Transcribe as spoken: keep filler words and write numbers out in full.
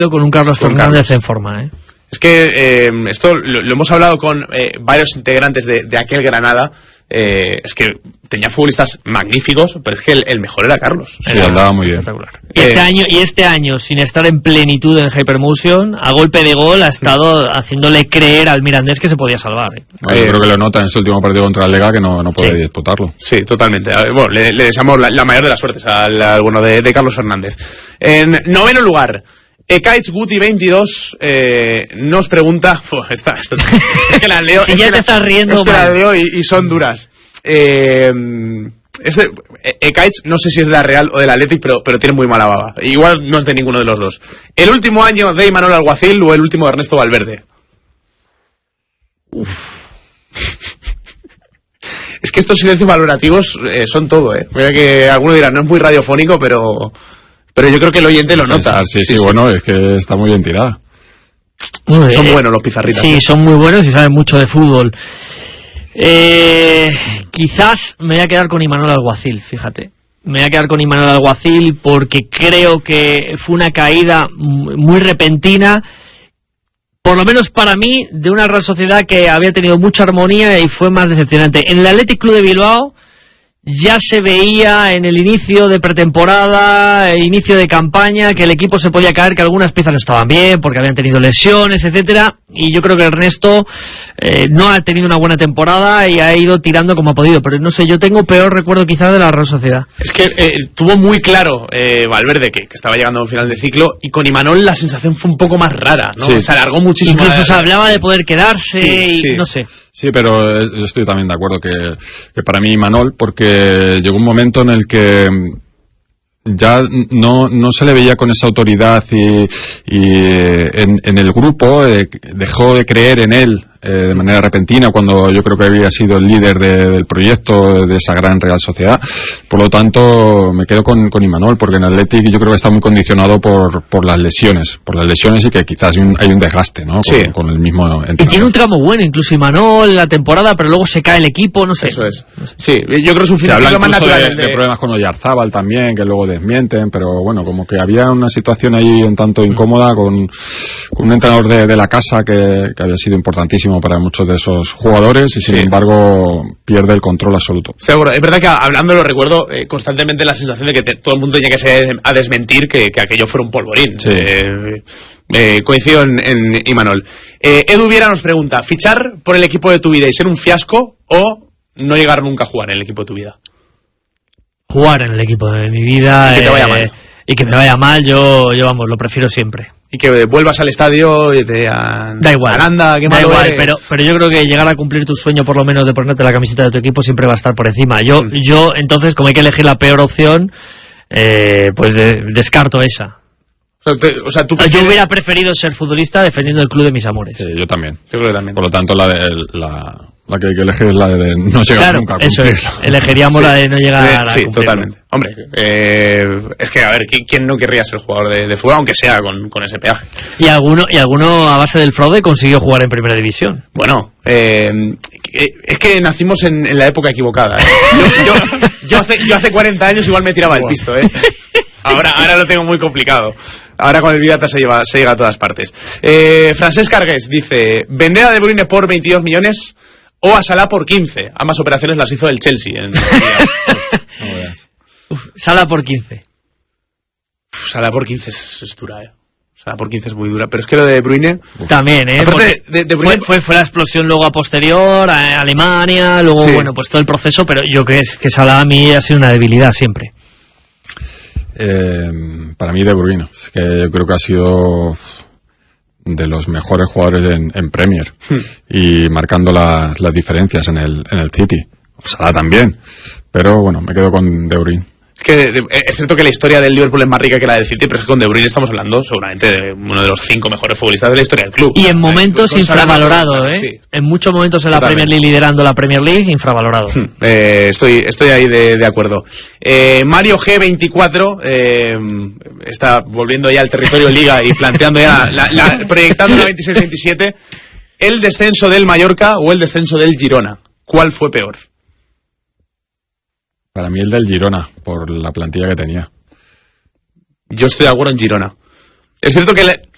con un Carlos con Fernández Carlos. en forma, ¿eh? Es que eh, esto lo, lo hemos hablado con eh, varios integrantes de, de aquel Granada. Eh, es que tenía futbolistas magníficos, pero es que el, el mejor era Carlos. Sí, andaba muy bien. Espectacular. Y este, Eh, año, y este año, sin estar en plenitud en Hypermotion, a golpe de gol ha estado haciéndole creer al Mirandés que se podía salvar, ¿eh? No, yo Eh, creo que lo nota en ese último partido contra el Lega, que no, no puede Sí. disputarlo. Sí, totalmente. A ver, bueno, le, le deseamos la, la mayor de las suertes al, al bueno de, de Carlos Fernández. En noveno lugar, Ekaich Guti veintidós eh, nos pregunta... Uf, esta, esta, es que las leo... Si es ya que te la- estás riendo es que las mal. leo y, y son duras. Eh, este, Ekaich no sé si es de la Real o del Athletic, pero, pero tiene muy mala baba. Igual no es de ninguno de los dos. ¿El último año de Imanol Alguacil o el último de Ernesto Valverde? Es que estos silencios valorativos eh, son todo, ¿eh? Mira que alguno dirá, no es muy radiofónico, pero pero yo creo que el oyente lo nota. Pensar, sí, sí, bueno, es que está muy bien tirada. Son, son Eh, buenos los pizarritas. Sí, ¿eh? son muy buenos y saben mucho de fútbol. Eh, quizás me voy a quedar con Imanol Alguacil, fíjate. Me voy a quedar con Imanol Alguacil porque creo que fue una caída muy repentina, por lo menos para mí, de una Real Sociedad que había tenido mucha armonía y fue más decepcionante. En el Athletic Club de Bilbao ya se veía en el inicio de pretemporada, inicio de campaña, que el equipo se podía caer, que algunas piezas no estaban bien porque habían tenido lesiones, etcétera, y yo creo que Ernesto eh, no ha tenido una buena temporada y ha ido tirando como ha podido, pero no sé, yo tengo peor recuerdo quizás de la Real Sociedad. Es que eh, tuvo muy claro eh, Valverde que, que estaba llegando a un final de ciclo, y con Imanol la sensación fue un poco más rara, ¿no? Sí. Se alargó muchísimo. Incluso la- se hablaba de poder quedarse Sí, y sí. no sé. Sí, pero eh, yo estoy también de acuerdo que, que para mí Imanol, porque llegó un momento en el que ya no, no se le veía con esa autoridad y, y eh, en, en el grupo eh, dejó de creer en él eh, de manera repentina cuando yo creo que había sido el líder de, del proyecto de esa gran Real Sociedad. Por lo tanto, me quedo con, con Imanol, porque en Athletic yo creo que está muy condicionado por, por las lesiones, por las lesiones y que quizás hay un, hay un desgaste, ¿no? Con, Sí. con el mismo Y tiene entrenador. un tramo bueno, incluso Imanol en la temporada, pero luego se cae el equipo, no sé. Eso es. Sí, yo creo que es un Se final habla lo más incluso natural. de, de- de problemas con Oyarzábal también, que luego desmienten, pero bueno, como que había una situación ahí un tanto incómoda con, con un entrenador de, de la casa que, que había sido importantísimo para muchos de esos jugadores y sin Sí. embargo pierde el control absoluto. Seguro. Es verdad que hablando lo recuerdo eh, constantemente la sensación de que te- todo el mundo tenía que ser a desmentir que, que aquello fuera un polvorín. Sí. Eh, eh, coincido en, en Imanol. Eh, Edu Viera nos pregunta, ¿fichar por el equipo de tu vida y ser un fiasco o no llegar nunca a jugar en el equipo de tu vida? Jugar en el equipo de mi vida Y que te vaya eh, mal. y que me vaya mal, yo, yo vamos, lo prefiero siempre. Y que vuelvas al estadio y te digan, Da igual. Aranda, qué da malo igual, eres". pero, pero yo creo que llegar a cumplir tu sueño, por lo menos de ponerte la camiseta de tu equipo, siempre va a estar por encima. Yo, Mm. yo entonces, como hay que elegir la peor opción, eh, pues de- descarto esa. O sea, te- o sea, tú Yo prefieres- hubiera preferido ser futbolista defendiendo el club de mis amores. Sí, yo también. Yo creo que también. Por lo tanto, la, de, la, la que hay que elegir es la de no llegar Claro, nunca a eso es. cumplirlo. Elegiríamos Sí. la de no llegar Eh, a sí, cumplirlo. totalmente. Hombre, eh, es que, a ver, ¿quién, quién no querría ser jugador de, de fútbol, aunque sea con, con ese peaje? Y alguno, y alguno a base del fraude consiguió jugar en primera división. Bueno, eh, es que nacimos en, en la época equivocada. ¿eh? Yo, yo, yo, hace, yo hace cuarenta años igual me tiraba el pisto, ¿eh? Ahora, ahora lo tengo muy complicado. Ahora con el Vidata se, lleva, se llega a todas partes. Eh, Francesc Cargués dice, vender a De Bruyne por veintidós millones o a Salah por quince. Ambas operaciones las hizo el Chelsea. En No veas. Sala por quince. Uf, Salah por quince es, es dura, ¿eh? Salah por quince es muy dura. Pero es que lo de De Bruyne... También, ¿eh? Aparte Porque de- de fue, Bruyne- fue, fue la explosión luego a posterior, a Alemania, luego, Sí. bueno, pues todo el proceso, pero yo creo que, es, que Salah a mí ha sido una debilidad siempre. Eh, para mí De Bruyne, es que yo creo que ha sido de los mejores jugadores en, en Premier y marcando las, las diferencias en el, en el City. Salah también, pero bueno, me quedo con De Bruyne. Es que de- es cierto que la historia del Liverpool es más rica que la del City, pero es que con De Bruyne estamos hablando seguramente de uno de los cinco mejores futbolistas de la historia del club. Y en momentos Con Salah, infravalorado, ¿eh? sí. En muchos momentos en la Totalmente. Premier League, liderando la Premier League, infravalorado. Eh, estoy, estoy ahí de, de acuerdo. Eh, Mario G veinticuatro eh, está volviendo ya al territorio Liga y planteando ya, la, la- proyectando la veintiséis veintisiete, el descenso del Mallorca o el descenso del Girona. ¿Cuál fue peor? Para mí el del Girona, por la plantilla que tenía. Yo estoy de acuerdo en Girona. Es cierto que le-